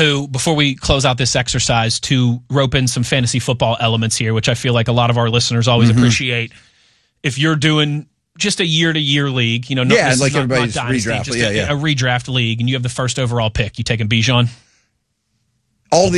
before we close out this exercise, to rope in some fantasy football elements here, which I feel like a lot of our listeners always appreciate. If you're doing just a year-to-year league, like everybody's redraft, a redraft league, and you have the first overall pick, you taking Bijan? All the